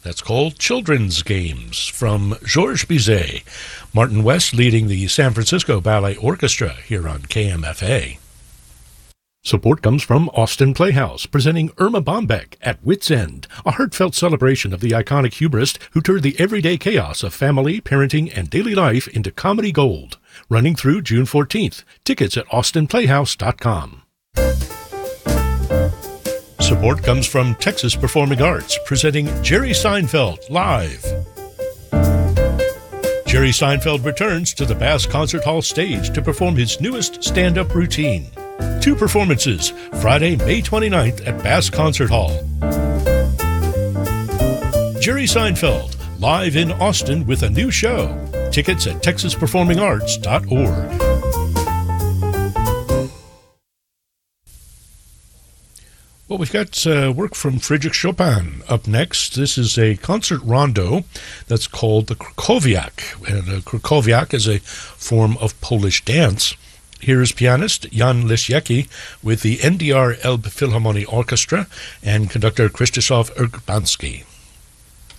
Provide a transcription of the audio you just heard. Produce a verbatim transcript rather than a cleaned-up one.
That's called Children's Games from Georges Bizet. Martin West leading the San Francisco Ballet Orchestra here on K M F A. Support comes from Austin Playhouse, presenting Irma Bombeck at Wits End, a heartfelt celebration of the iconic humorist who turned the everyday chaos of family, parenting, and daily life into comedy gold. Running through June fourteenth. Tickets at austin playhouse dot com. Support comes from Texas Performing Arts, presenting Jerry Seinfeld Live. Jerry Seinfeld returns to the Bass Concert Hall stage to perform his newest stand-up routine. Two performances, Friday, May twenty-ninth at Bass Concert Hall. Jerry Seinfeld, live in Austin with a new show. Tickets at texas performing arts dot org. Well, we've got uh, work from Frédéric Chopin up next. This is a concert rondo that's called the Krakowiak. And a Krakowiak is a form of Polish dance. Here is pianist Jan Lisiecki with the N D R Elbphilharmonie Orchestra and conductor Krzysztof Urbanski.